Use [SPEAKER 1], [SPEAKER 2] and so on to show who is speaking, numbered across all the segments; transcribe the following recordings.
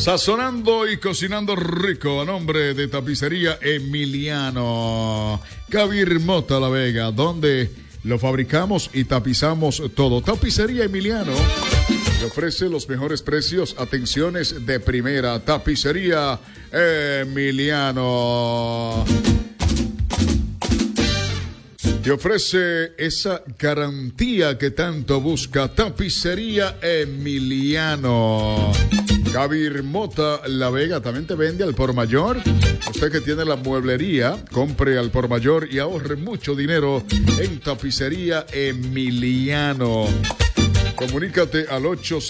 [SPEAKER 1] Sazonando y cocinando rico a nombre de Tapicería Emiliano. Kabir Mota La Vega, donde lo fabricamos y tapizamos todo. Tapicería Emiliano te ofrece los mejores precios, atenciones de primera. Tapicería Emiliano te ofrece esa garantía que tanto busca. Tapicería Emiliano. Kabir Mota La Vega también te vende al por mayor. Usted que tiene la mueblería, compre al por mayor y ahorre mucho dinero en Tapicería Emiliano. Comunícate al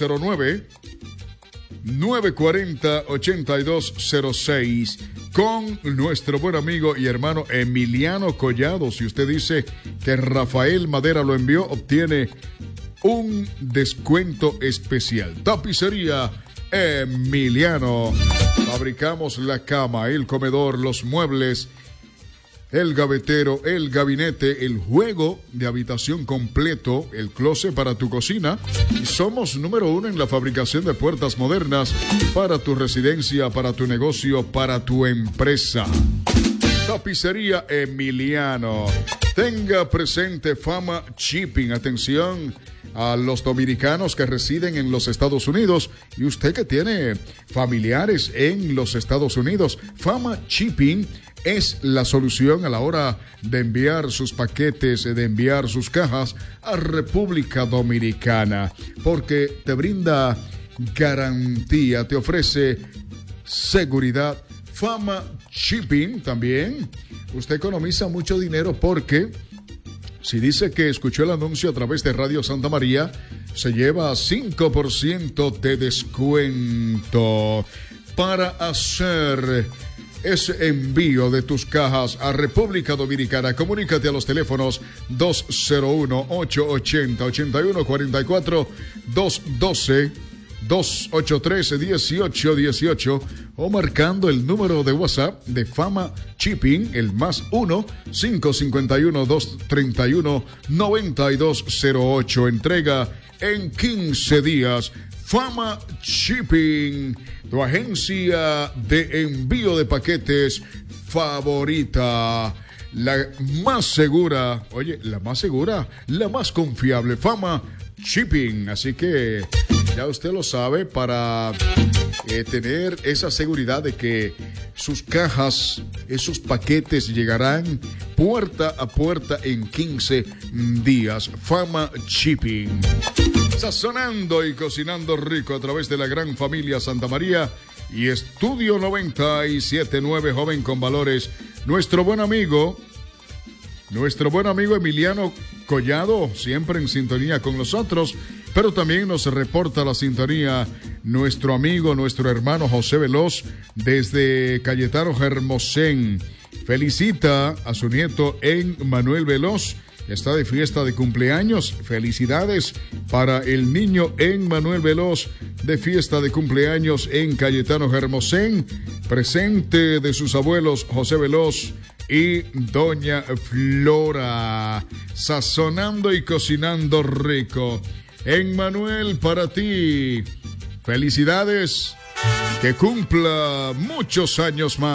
[SPEAKER 1] 809-940-8206 con nuestro buen amigo y hermano Emiliano Collado. Si usted dice que Rafael Madera lo envió, obtiene un descuento especial. Tapicería Emiliano. Fabricamos la cama, el comedor, los muebles, el gavetero, el gabinete, el juego de habitación completo, el closet para tu cocina. Y somos número 1 en la fabricación de puertas modernas para tu residencia, para tu negocio, para tu empresa. Tapicería Emiliano. Tenga presente Fama Shipping. Atención a los dominicanos que residen en los Estados Unidos y usted que tiene familiares en los Estados Unidos. Fama Shipping es la solución a la hora de enviar sus paquetes, de enviar sus cajas a República Dominicana, porque te brinda garantía, te ofrece seguridad. Fama Shipping también. Usted economiza mucho dinero porque si dice que escuchó el anuncio a través de Radio Santa María, se lleva 5% de descuento para hacer ese envío de tus cajas a República Dominicana. Comunícate a los teléfonos 201-880-8144, 212-283-1818 o marcando el número de WhatsApp de Fama Shipping, el +1 551-231-9208. Entrega en 15 días. Fama Shipping, tu agencia de envío de paquetes favorita. La más segura, la más confiable. Fama Shipping. Así que ya usted lo sabe, para tener esa seguridad de que sus cajas, esos paquetes llegarán puerta a puerta en 15 días. Fama Shipping. Sazonando y cocinando rico a través de la gran familia Santa María y Estudio 97.9, joven con valores. Nuestro buen amigo Emiliano Collado, siempre en sintonía con nosotros, pero también nos reporta la sintonía nuestro amigo, nuestro hermano José Veloz desde Cayetano Hermosén. Felicita a su nieto Manuel Veloz. Está de fiesta de cumpleaños. Felicidades para el niño Manuel Veloz, de fiesta de cumpleaños en Cayetano Hermosén. Presente de sus abuelos José Veloz y doña Flora. Sazonando y cocinando rico. Manuel, para ti, felicidades. Que cumpla muchos años más.